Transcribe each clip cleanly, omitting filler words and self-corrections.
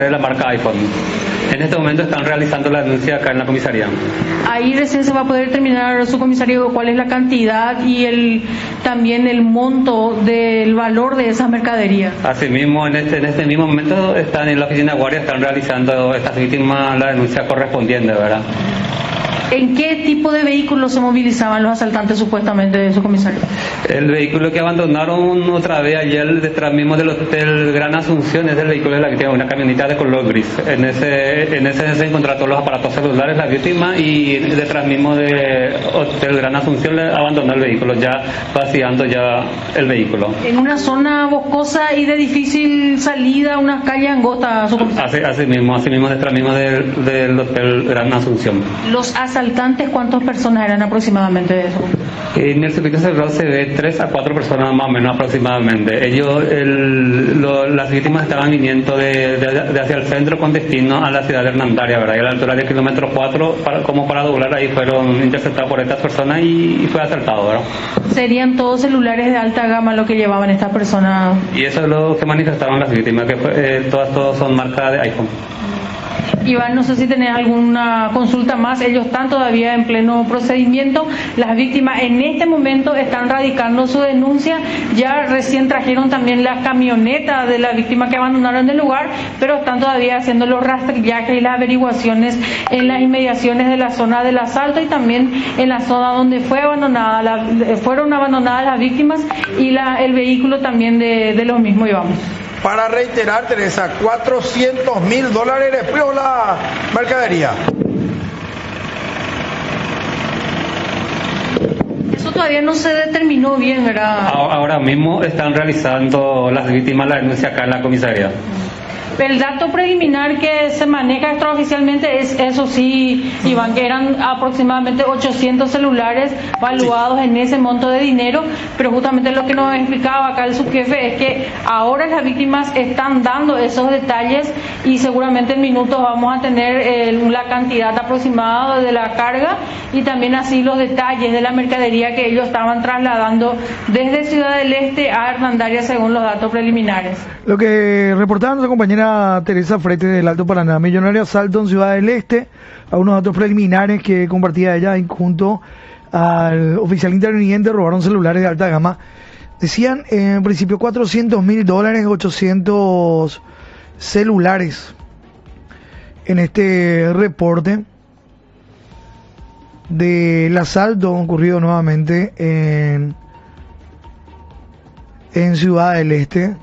de la marca iPhone. En este momento están realizando la denuncia acá en la comisaría. Ahí recién se va a poder determinar, su comisario, cuál es la cantidad y también el monto del valor de esas mercaderías. Asimismo, en este mismo momento están en la oficina de guardia, están realizando estas víctimas la denuncia correspondiente, ¿verdad? ¿En qué tipo de vehículos se movilizaban los asaltantes supuestamente de su comisario? El vehículo que abandonaron otra vez ayer detrás mismo del Hotel Gran Asunción es el vehículo de la víctima, una camioneta de color gris. En ese se encontraron todos los aparatos celulares de la víctima y detrás mismo del Hotel Gran Asunción le abandonó el vehículo, ya vaciando ya el vehículo. En una zona boscosa y de difícil salida, una calle angosta. Así mismo detrás mismo del Hotel Gran Asunción. Los asaltantes, ¿cuántas personas eran aproximadamente de eso? En el circuito cerrado se ve 3 a 4 personas más o menos aproximadamente. Las víctimas estaban viniendo de hacia el centro con destino a la ciudad de Hernandaria, ¿verdad? Y a la altura del kilómetro 4, como para doblar ahí, fueron interceptados por estas personas y fue asaltado, ¿verdad? ¿Serían todos celulares de alta gama lo que llevaban estas personas? Y eso es lo que manifestaban las víctimas, que todos son marcas de iPhone. Iván, no sé si tenés alguna consulta más. Ellos están todavía en pleno procedimiento. Las víctimas en este momento están radicando su denuncia. Ya recién trajeron también la camioneta de la víctima que abandonaron el lugar, pero están todavía haciendo los rastrillajes y las averiguaciones en las inmediaciones de la zona del asalto y también en la zona donde fueron abandonadas las víctimas y el vehículo también de los mismos, Iván. Para reiterar, Teresa, $400,000 después de la mercadería. Eso todavía no se determinó bien, ¿verdad? Ahora mismo están realizando las víctimas la denuncia acá en la comisaría. El dato preliminar que se maneja extraoficialmente es eso sí, Iván, que eran aproximadamente 800 celulares valuados en ese monto de dinero, pero justamente lo que nos explicaba acá el subjefe es que ahora las víctimas están dando esos detalles y seguramente en minutos vamos a tener la cantidad aproximada de la carga y también así los detalles de la mercadería que ellos estaban trasladando desde Ciudad del Este a Hernandaria según los datos preliminares. Lo que reportaba nuestra compañera Teresa Frete del Alto Paraná: millonario asalto en Ciudad del Este. Algunos datos preliminares que compartía ella junto al oficial interviniente: robaron celulares de alta gama. Decían en principio $400,000, 800 celulares en este reporte del asalto ocurrido nuevamente en Ciudad del Este.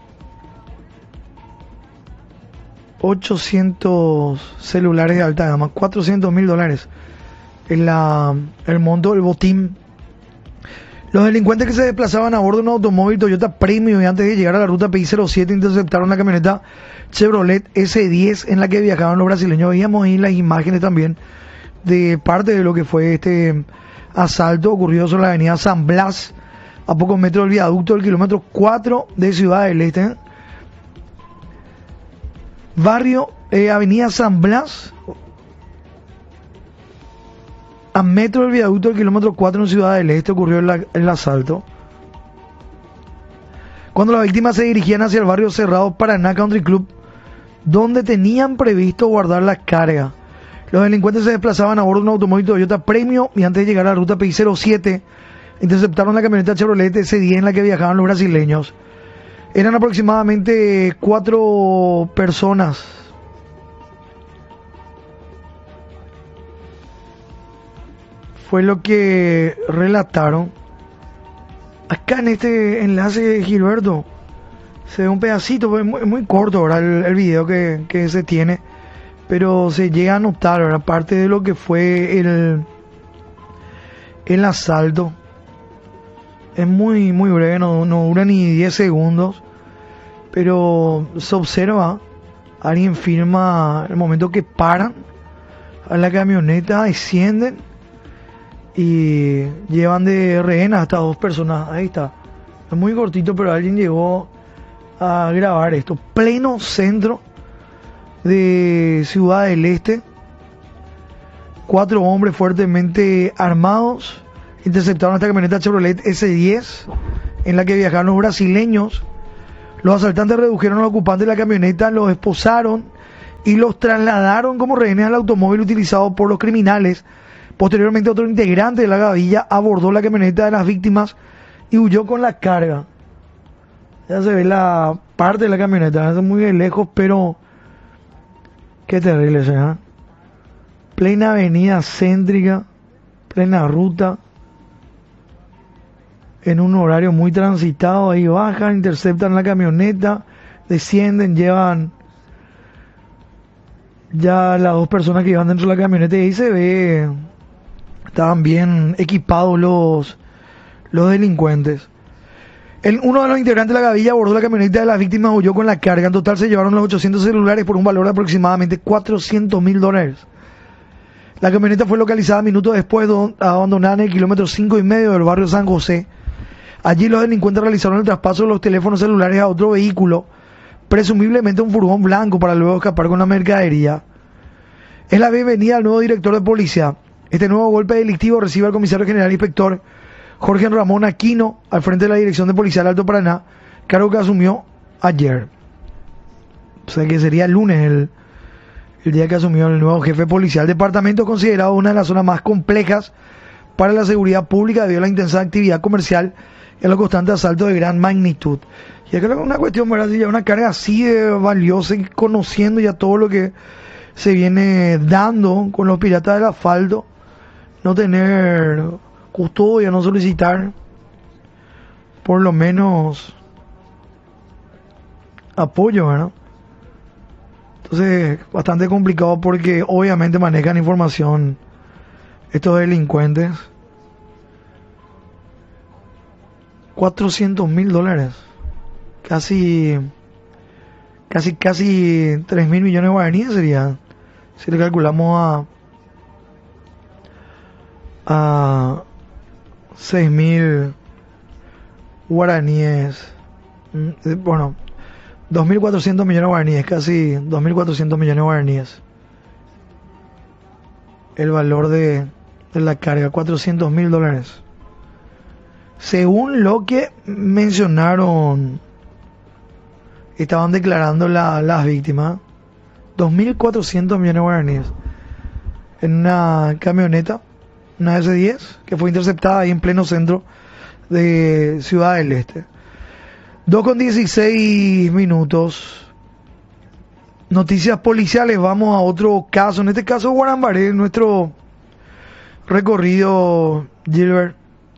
800 celulares de alta gama, $400,000 el monto del botín. Los delincuentes que se desplazaban a bordo de un automóvil Toyota Premio y antes de llegar a la ruta PI-07 interceptaron la camioneta Chevrolet S10 en la que viajaban los brasileños. Veíamos ahí las imágenes también de parte de lo que fue este asalto ocurrido sobre la avenida San Blas, a pocos metros del viaducto del kilómetro 4 de Ciudad del Este. Barrio Avenida San Blas, a metro del viaducto del kilómetro 4 en Ciudad del Este ocurrió el asalto. Cuando las víctimas se dirigían hacia el barrio cerrado Paraná Country Club, donde tenían previsto guardar la carga. Los delincuentes se desplazaban a bordo de un automóvil Toyota Premio y antes de llegar a la ruta PI-07 interceptaron la camioneta Chevrolet S10 en la que viajaban los brasileños. Eran aproximadamente 4 personas. Fue lo que relataron. Acá en este enlace, Gilberto, se ve un pedacito, es muy corto, ¿verdad? El video que se tiene, pero se llega a notar, ¿verdad? Parte de lo que fue el asalto. Es muy breve, no dura ni 10 segundos, pero se observa, alguien filma el momento que paran a la camioneta, descienden y llevan de rehén hasta 2 personas. Ahí está, es muy cortito, pero alguien llegó a grabar esto. Pleno centro de Ciudad del Este, 4 hombres fuertemente armados interceptaron esta camioneta Chevrolet S10 en la que viajaron los brasileños. Los asaltantes redujeron al ocupante de la camioneta, los esposaron y los trasladaron como rehenes al automóvil utilizado por los criminales. Posteriormente, otro integrante de la gavilla abordó la camioneta de las víctimas y huyó con la carga. Ya se ve la parte de la camioneta, no es muy de lejos, pero qué terrible, ¿eh? Plena avenida céntrica, plena ruta, en un horario muy transitado. Ahí bajan, interceptan la camioneta, descienden, llevan ya las dos personas que iban dentro de la camioneta, y ahí se ve, estaban bien equipados los delincuentes. Uno de los integrantes de la gavilla abordó la camioneta de las víctimas, huyó con la carga. En total se llevaron los 800 celulares por un valor de aproximadamente $400.000. La camioneta fue localizada minutos después, abandonada en el kilómetro 5,5 del barrio San José. Allí los delincuentes realizaron el traspaso de los teléfonos celulares a otro vehículo, presumiblemente un furgón blanco, para luego escapar con la mercadería. Es la bienvenida al nuevo director de policía. Este nuevo golpe delictivo recibe al comisario general inspector Jorge Ramón Aquino al frente de la Dirección de Policía del Alto Paraná, cargo que asumió ayer. O sea que sería el lunes el día que asumió el nuevo jefe policial. El departamento es considerado una de las zonas más complejas para la seguridad pública debido a la intensa actividad comercial y a los constantes asaltos de gran magnitud. Y acá es una cuestión, ¿verdad? Si ya una carga así de valiosa, y conociendo ya todo lo que se viene dando con los piratas del asfalto, no tener custodia, no solicitar por lo menos apoyo, ¿verdad? Entonces, bastante complicado porque obviamente manejan información estos delincuentes. $400.000, casi 3.000 millones de guaraníes sería, si le calculamos a 6.000 guaraníes, bueno, 2.400 millones de guaraníes, casi 2.400 millones de guaraníes. El valor de la carga, $400.000. Según lo que mencionaron, estaban declarando las víctimas, 2.400 millones de guaraníes en una camioneta, una S10, que fue interceptada ahí en pleno centro de Ciudad del Este. 2:16. Noticias policiales, vamos a otro caso, en este caso Guarambaré, nuestro recorrido, Gilbert,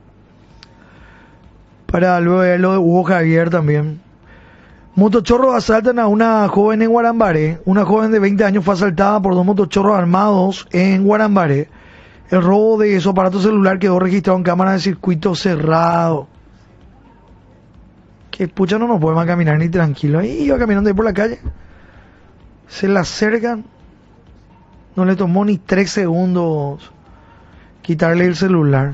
para luego ver lo de Hugo Javier también. Motochorros asaltan a una joven en Guarambaré. Una joven de 20 años fue asaltada por dos motochorros armados en Guarambaré. El robo de su aparato celular quedó registrado en cámara de circuito cerrado. Que pucha, no nos podemos caminar ni tranquilo. Ahí iba caminando ahí por la calle. Se le acercan. No le tomó ni 3 segundos quitarle el celular.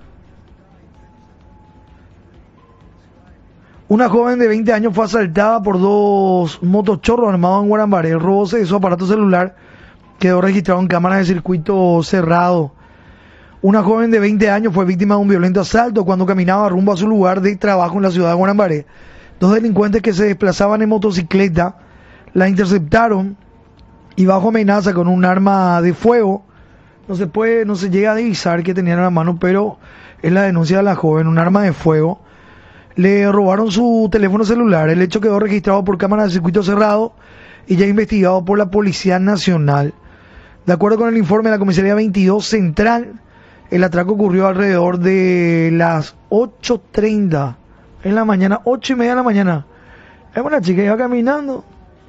Una joven de 20 años fue asaltada por dos motochorros armados en Guarambaré. El robo de su aparato celular quedó registrado en cámaras de circuito cerrado. Una joven de 20 años fue víctima de un violento asalto cuando caminaba rumbo a su lugar de trabajo en la ciudad de Guarambaré. Dos delincuentes que se desplazaban en motocicleta la interceptaron y bajo amenaza con un arma de fuego. No se llega a divisar que tenían en la mano, pero es la denuncia de la joven, un arma de fuego. Le robaron su teléfono celular. El hecho quedó registrado por cámara de circuito cerrado y ya investigado por la Policía Nacional. De acuerdo con el informe de la Comisaría 22 Central, el atraco ocurrió alrededor de las 8:30 en la mañana, 8:30 de la mañana. Es una chica que iba caminando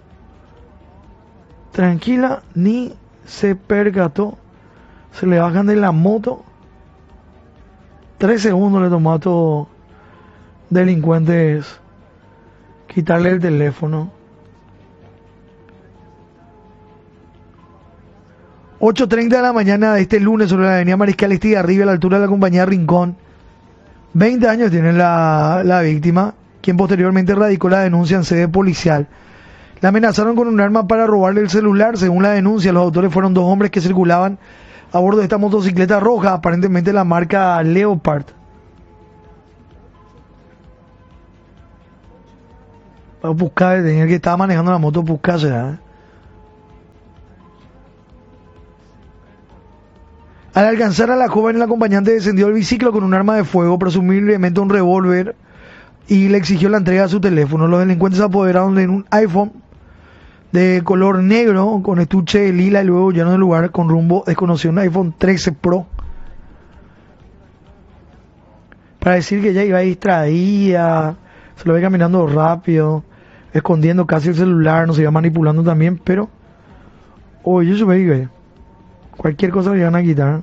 tranquila, ni se percató. Se le bajan de la moto. 3 segundos le tomó a estos delincuentes quitarle el teléfono. 8:30 de la mañana de este lunes sobre la avenida Mariscal Estigarribia, a la altura de la compañía Rincón. 20 años tiene la víctima, quien posteriormente radicó la denuncia en sede policial. La amenazaron con un arma para robarle el celular. Según la denuncia, los autores fueron dos hombres que circulaban a bordo de esta motocicleta roja, aparentemente la marca Leopard. Buscar, tenía el que estaba manejando la moto, buscarse, ¿eh? Al alcanzar a la joven, el acompañante descendió del biciclo con un arma de fuego, presumiblemente un revólver, y le exigió la entrega de su teléfono. Los delincuentes se apoderaron de un iPhone de color negro con estuche lila y luego lleno del lugar con rumbo desconocido, un iPhone 13 Pro. Para decir que ella iba distraída, se lo ve caminando rápido, escondiendo casi el celular, no se iba manipulando también, pero oye, yo ve, cualquier cosa le iban a quitar.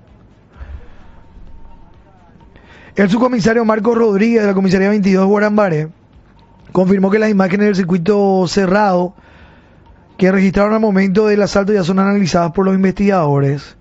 El subcomisario Marcos Rodríguez de la comisaría 22 de Guarambaré confirmó que las imágenes del circuito cerrado que registraron al momento del asalto ya son analizadas por los investigadores.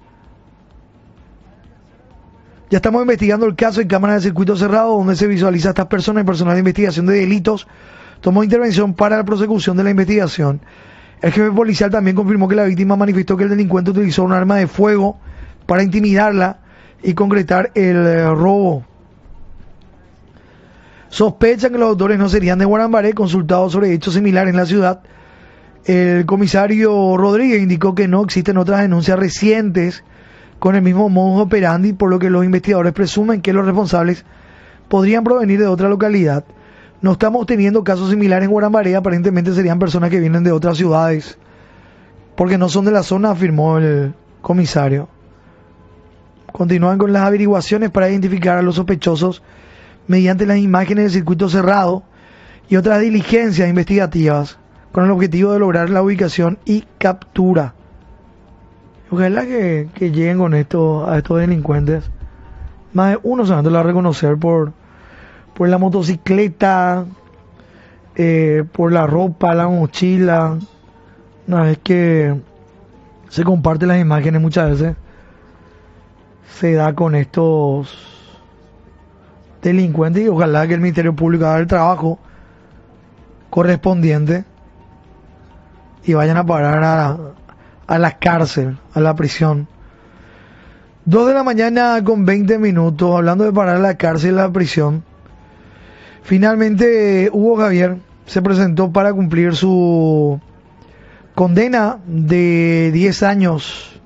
Ya estamos investigando el caso en cámara de circuito cerrado donde se visualiza a estas personas. El personal de investigación de delitos tomó intervención para la prosecución de la investigación. El jefe policial también confirmó que la víctima manifestó que el delincuente utilizó un arma de fuego para intimidarla y concretar el robo. Sospechan que los autores no serían de Guarambaré. Consultados sobre hechos similares en la ciudad, el comisario Rodríguez indicó que no existen otras denuncias recientes con el mismo modus operandi, por lo que los investigadores presumen que los responsables podrían provenir de otra localidad. No estamos teniendo casos similares en Guarambaré, aparentemente serían personas que vienen de otras ciudades, porque no son de la zona, afirmó el comisario. Continúan con las averiguaciones para identificar a los sospechosos mediante las imágenes del circuito cerrado y otras diligencias investigativas, con el objetivo de lograr la ubicación y captura. Ojalá que lleguen con esto a estos delincuentes. Más de uno solamente lo va a reconocer por la motocicleta, por la ropa, la mochila. Una vez que se comparten las imágenes, muchas veces se da con estos delincuentes, y ojalá que el Ministerio Público haga el trabajo correspondiente y vayan a parar a la cárcel, a la prisión. 2 de la mañana con 20 minutos, hablando de parar a la cárcel y a la prisión. Finalmente Hugo Javier se presentó para cumplir su condena de 10 años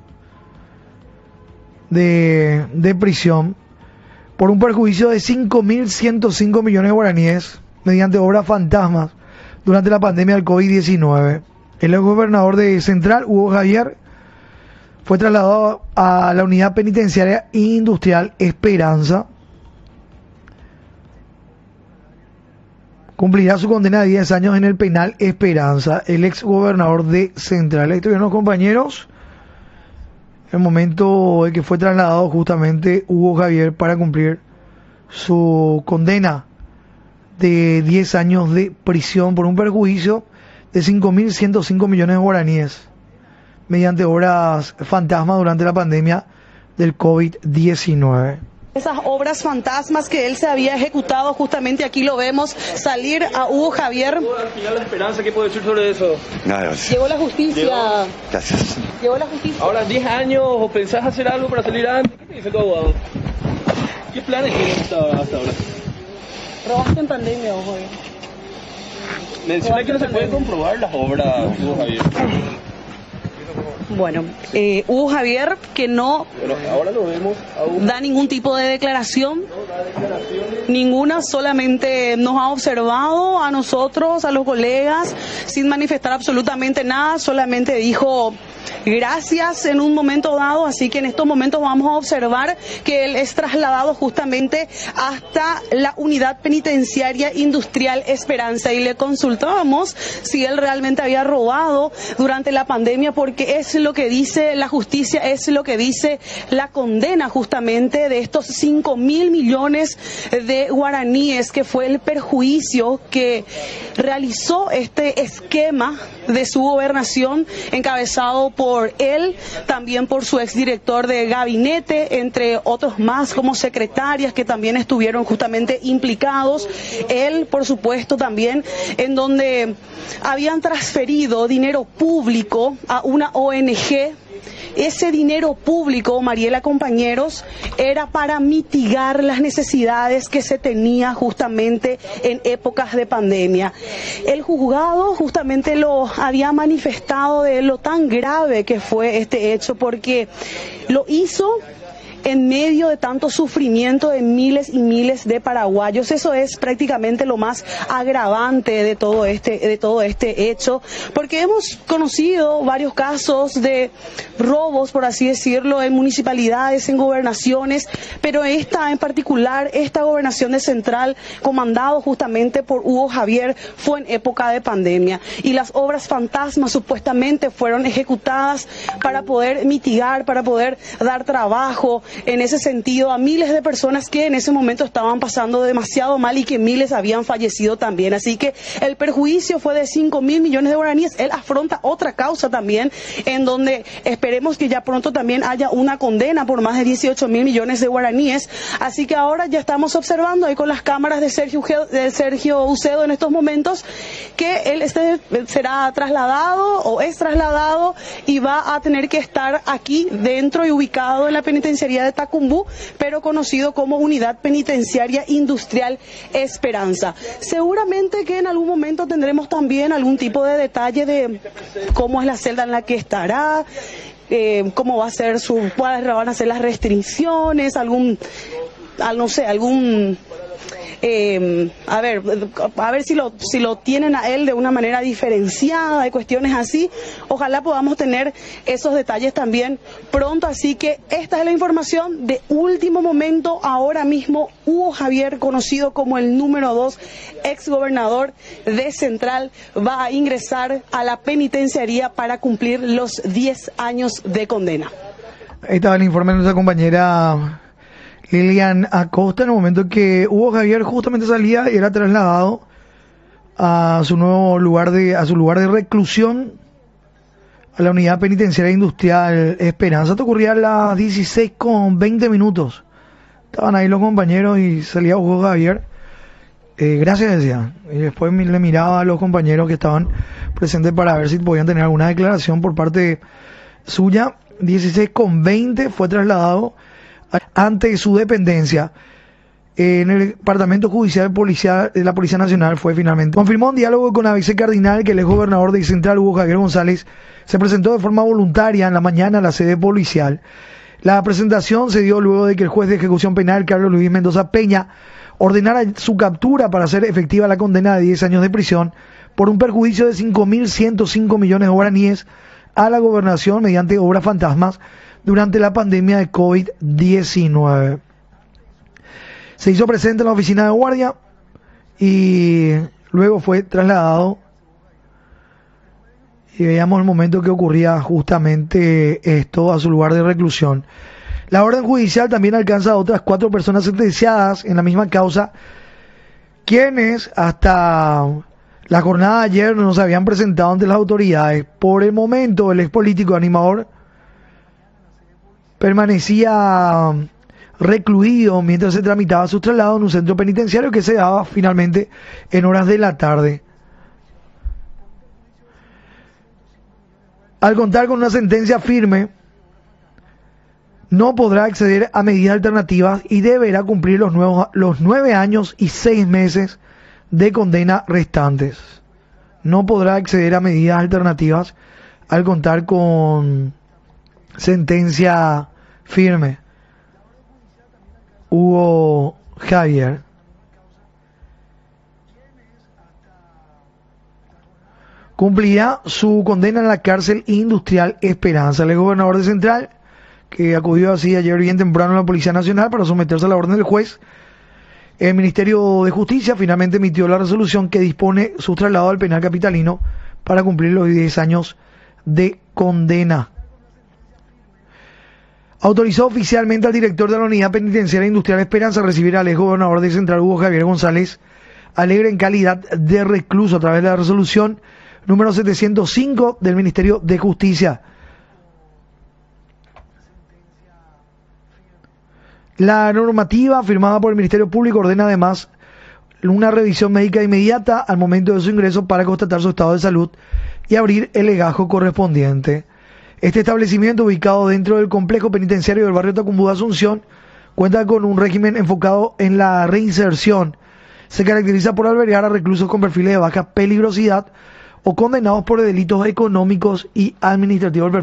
de prisión por un perjuicio de 5.105 millones de guaraníes mediante obras fantasmas durante la pandemia del COVID-19. El ex gobernador de Central, Hugo Javier, fue trasladado a la unidad penitenciaria industrial Esperanza. Cumplirá su condena de 10 años en el penal Esperanza, el ex gobernador de Central. Ahí estuvieron los compañeros el momento en que fue trasladado justamente Hugo Javier para cumplir su condena de 10 años de prisión por un perjuicio de 5.105 millones de guaraníes mediante obras fantasma durante la pandemia del COVID-19. Esas obras fantasmas que él se había ejecutado, justamente aquí lo vemos salir a Hugo Javier. Al final la esperanza, ¿qué puedo decir sobre eso? Nada. Llegó la justicia. Gracias. Llegó la justicia. Ahora 10 años, ¿o pensás hacer algo para salir antes? ¿Qué te dice tu abogado? ¿Qué planes tienes hasta ahora? Robaste en pandemia, Hugo Javier. Menciona que no se pueden comprobar las obras, Hugo Javier. Bueno, Hugo Javier, que no ahora lo vemos aún. Da ningún tipo de declaración, ninguna, solamente nos ha observado a nosotros, a los colegas, sin manifestar absolutamente nada, solamente dijo gracias en un momento dado, así que en estos momentos vamos a observar que él es trasladado justamente hasta la unidad penitenciaria industrial Esperanza, y le consultábamos si él realmente había robado durante la pandemia, porque es lo que dice la justicia, es lo que dice la condena justamente de estos 5.000 millones de guaraníes, que fue el perjuicio que realizó este esquema de su gobernación, encabezado por él, también por su exdirector de gabinete, entre otros más, como secretarias que también estuvieron justamente implicados. Él, por supuesto, también en donde habían transferido dinero público a una ONG ese dinero público, Mariela, compañeros, era para mitigar las necesidades que se tenía justamente en épocas de pandemia. El juzgado justamente lo había manifestado de lo tan grave que fue este hecho, porque lo hizo en medio de tanto sufrimiento de miles y miles de paraguayos. Eso es prácticamente lo más agravante de todo este hecho, porque hemos conocido varios casos de robos, por así decirlo, en municipalidades, en gobernaciones, pero esta en particular, esta gobernación de Central, comandado justamente por Hugo Javier, fue en época de pandemia, y las obras fantasmas supuestamente fueron ejecutadas para poder mitigar, para poder dar trabajo en ese sentido a miles de personas que en ese momento estaban pasando demasiado mal y que miles habían fallecido también. Así que el perjuicio fue de 5.000 millones de guaraníes. Él afronta otra causa también, en donde esperemos que ya pronto también haya una condena por más de 18.000 millones de guaraníes. Así que ahora ya estamos observando ahí con las cámaras de Sergio Ucedo en estos momentos que él será trasladado o es trasladado y va a tener que estar aquí dentro y ubicado en la penitenciaría de Tacumbú, pero conocido como Unidad Penitenciaria Industrial Esperanza. Seguramente que en algún momento tendremos también algún tipo de detalle de cómo es la celda en la que estará, cómo va a ser cuáles van a ser las restricciones, a ver si lo tienen a él de una manera diferenciada, de cuestiones así. Ojalá podamos tener esos detalles también pronto. Así que esta es la información de último momento. Ahora mismo Hugo Javier, conocido como el número 2, ex gobernador de Central, va a ingresar a la penitenciaría para cumplir los 10 años de condena. Ahí estaba el informe de nuestra compañera Lilian Acosta, en el momento que Hugo Javier justamente salía y era trasladado a su nuevo lugar de reclusión, a la Unidad Penitenciaria Industrial Esperanza. Esto ocurría a las 16:20. Estaban ahí los compañeros y salía Hugo Javier. Gracias, decía. Y después le miraba a los compañeros que estaban presentes para ver si podían tener alguna declaración por parte suya. 16:20 fue trasladado ante su dependencia en el Departamento Judicial de la Policía Nacional. Fue finalmente. Confirmó un diálogo con la vicecardinal que el ex gobernador de Central, Hugo Javier González, se presentó de forma voluntaria en la mañana a la sede policial. La presentación se dio luego de que el juez de ejecución penal, Carlos Luis Mendoza Peña, ordenara su captura para hacer efectiva la condena de 10 años de prisión por un perjuicio de 5.105 millones de guaraníes a la gobernación mediante obras fantasmas durante la pandemia de COVID-19. Se hizo presente en la oficina de guardia y luego fue trasladado, y veíamos el momento que ocurría justamente esto, a su lugar de reclusión. La orden judicial también alcanza a otras 4 personas sentenciadas en la misma causa, quienes hasta la jornada de ayer no se habían presentado ante las autoridades. Por el momento, el ex político animador permanecía recluido mientras se tramitaba su traslado en un centro penitenciario que se daba finalmente en horas de la tarde. Al contar con una sentencia firme, no podrá acceder a medidas alternativas y deberá cumplir los 9 años y 6 meses de condena restantes. No podrá acceder a medidas alternativas al contar con sentencia firme. Hugo Javier. Cumplirá su condena en la cárcel industrial Esperanza. El gobernador de Central, que acudió así ayer bien temprano a la Policía Nacional para someterse a la orden del juez, el Ministerio de Justicia finalmente emitió la resolución que dispone su traslado al penal capitalino para cumplir los 10 años de condena. Autorizó oficialmente al director de la Unidad Penitenciaria Industrial Esperanza a recibir al ex gobernador de Central, Hugo Javier González Alegre, en calidad de recluso a través de la resolución número 705 del Ministerio de Justicia. La normativa firmada por el Ministerio Público ordena además una revisión médica inmediata al momento de su ingreso para constatar su estado de salud y abrir el legajo correspondiente. Este establecimiento, ubicado dentro del complejo penitenciario del barrio Tacumbú de Asunción, cuenta con un régimen enfocado en la reinserción. Se caracteriza por albergar a reclusos con perfiles de baja peligrosidad o condenados por delitos económicos y administrativos.